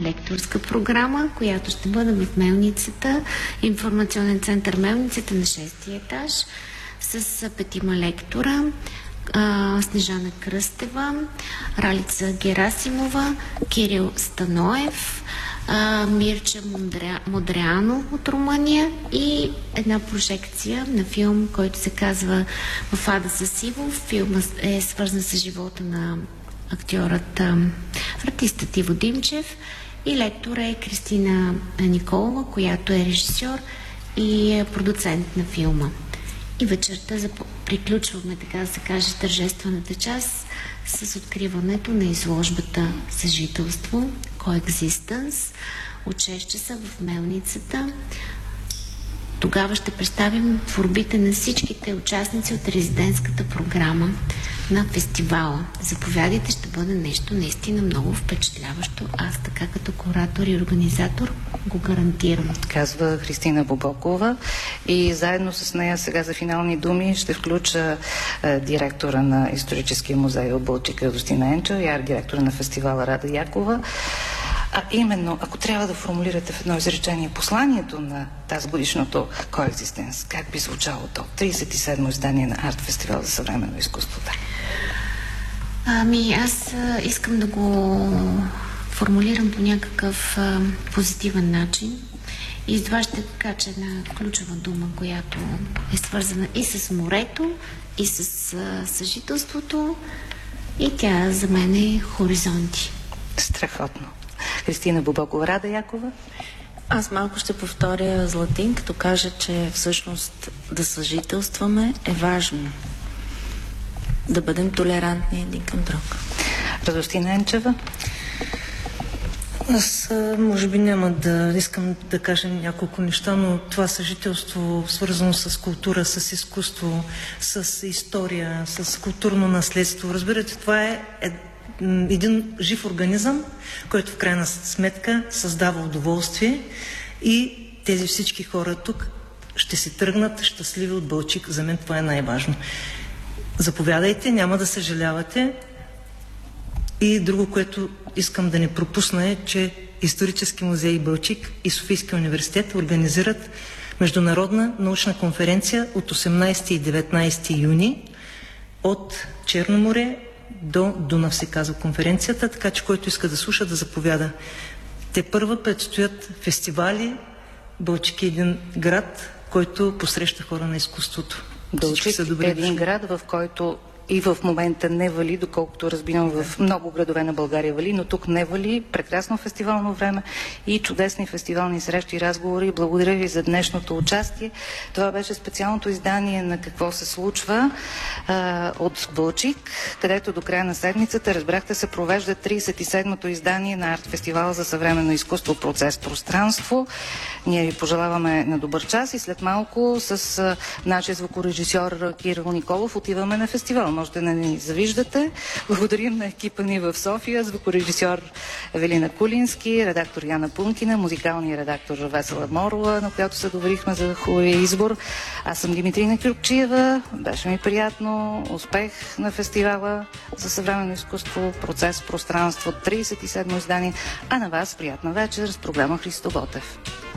лекторска програма, която ще бъде в Мелницата, информационен център Мелницата на 6-ти етаж, с 5 лектора. Снежана Кръстева, Ралица Герасимова, Кирил Станоев, Мирча Модряно от Румъния и една прожекция на филм, който се казва "В ада със Ивов". Филмът е свързан с живота на актьорът, артистът Иво Димчев, и лектора е Кристина Николова, която е режисьор и е продуцент на филма. И вечерта приключваме, така да се каже, тържествената част с откриването на изложбата "Съжителство", Coexistence, от 6 часа в Мелницата. Тогава ще представим творбите на всичките участници от резидентската програма на фестивала. Заповядайте, ще бъде нещо наистина много впечатляващо. Аз така като куратор и организатор го гарантирам. Казва Христина Бобокова и заедно с нея сега за финални думи ще включа директора на Историческия музей в Балчик Радостина Енчева и арт-директора на фестивала Рада Якова. А именно, ако трябва да формулирате в едно изречение посланието на тази годишното Coexistence, как би звучало то? 37-о издание на Арт фестивал за съвременно изкуство. Аз искам да го формулирам по някакъв позитивен начин. И с това ще кача една ключова дума, която е свързана и с морето, и с съжителството, и тя за мен е хоризонти. Страхотно. Христина Бобокова, Рада Якова. Аз малко ще повторя Златин, като кажа, че всъщност да съжителстваме е важно. Да бъдем толерантни един към друг. Радостина Енчева. Аз може би няма да искам да кажа няколко неща, но това съжителство, свързано с култура, с изкуство, с история, с културно наследство, разбирате, това е един жив организъм, който в крайна сметка създава удоволствие и тези всички хора тук ще си тръгнат щастливи от Балчик. За мен това е най-важно. Заповядайте, няма да съжалявате. И друго, което искам да не пропусна, е, че Исторически музей Балчик и Софийския университет организират международна научна конференция от 18 и 19 юни от Черно море до Дунав, се казва конференцията, така че който иска да слуша, да заповяда. Те първа предстоят фестивали. Балчик е един град, който посреща хора на изкуството. Балчик е един град, в който и в момента не вали, доколкото разбирам, в много градове на България вали, но тук не вали. Прекрасно фестивално време и чудесни фестивални срещи и разговори. Благодаря ви за днешното участие. Това беше специалното издание на "Какво се случва" от Балчик, където до края на седмицата, разбрахте, се провежда 37-то издание на Арт фестивала за съвременно изкуство "Процес пространство". Ние ви пожелаваме на добър час и след малко с нашия звукорежисьор Кирил Николов отиваме на фестивал. Можете да ни завиждате. Благодарим на екипа ни в София, звукорежисьор Евелина Кулински, редактор Яна Пункина, музикалния редактор Весела Морова, на която се доверихме за хубавия избор. Аз съм Димитрина Кюркчиева. Беше ми приятно. Успех на фестивала за съвременно изкуство "Процес пространство", 37-о издание. А на вас приятна вечер с програма Христо Ботев.